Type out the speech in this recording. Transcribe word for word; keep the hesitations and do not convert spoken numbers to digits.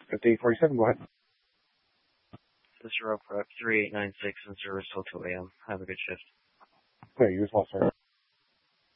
fifty-eight forty-seven, go ahead. Cicero Prep three eight nine six in service till two A M. Have a good shift. Okay, you as well, sir.